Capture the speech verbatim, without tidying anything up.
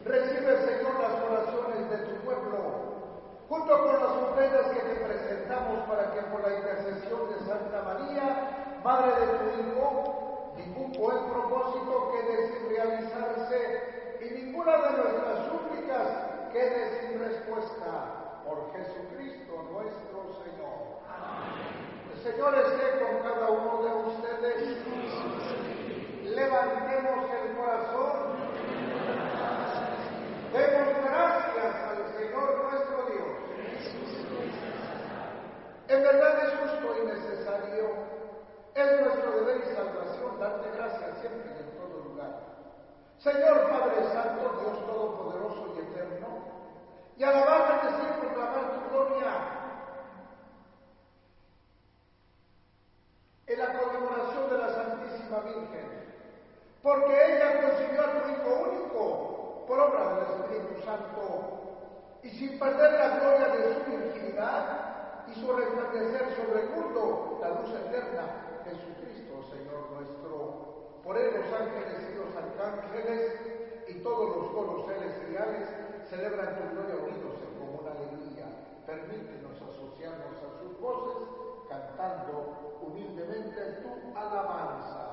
Recibe, Señor, las oraciones de tu pueblo, junto con las ofrendas que te presentamos para que por la intercesión de Santa María, Madre de tu Hijo, ningún buen propósito quede sin realizarse y ninguna de nuestras súplicas quede sin respuesta. Por Jesucristo nuestro Señor. Amén. El Señor esté con cada uno de ustedes. Levantemos el corazón. Demos gracias al Señor nuestro Dios. En verdad es justo y necesario, es nuestro deber y salvación darte gracias siempre y en todo lugar. Señor Padre Santo, Dios Todopoderoso y Eterno, y alabarte, decir, proclamar tu gloria en la conmemoración de la Santísima Virgen, porque ella concibió a tu Hijo único por obra del Espíritu Santo, y sin perder la gloria de su virginidad, hizo resplandecer sobre el mundo la luz eterna, Jesucristo, Señor nuestro. Por él los ángeles y los arcángeles y todos los coros celestiales celebran tu gloria unidos en común alegría. Permítenos asociarnos a sus voces, cantando humildemente tu alabanza.